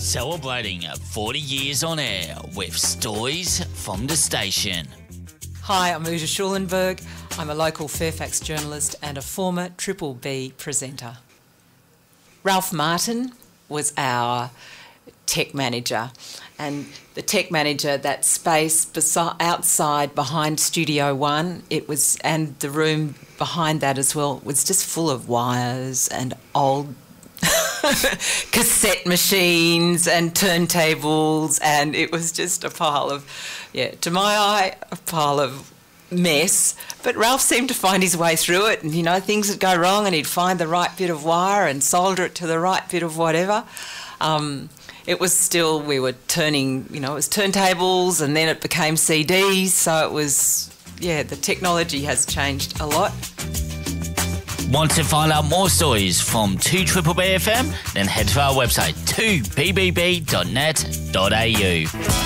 Celebrating 40 years on air with stories from the station. Hi, I'm Uta Schulenberg. I'm a local Fairfax journalist and a former Triple B presenter. Ralph Martin was our tech manager, and the tech manager, that space outside behind Studio One, and the room behind that as well, was just full of wires and old cassette machines and turntables, and it was just a pile of, to my eye, a pile of mess. But Ralph seemed to find his way through it, and things would go wrong and he'd find the right bit of wire and solder it to the right bit of whatever. It was still, we were turning, it was turntables, and then it became CDs, so it was, the technology has changed a lot. Want to find out more stories from 2BBB FM? Then head to our website 2bbb.net.au.